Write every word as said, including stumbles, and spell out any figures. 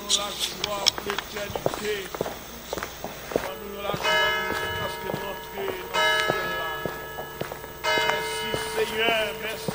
nous la joie pour l'éternité. Donne-nous la joie parce que nous entrons dans ce ciel-là. Merci Seigneur, merci.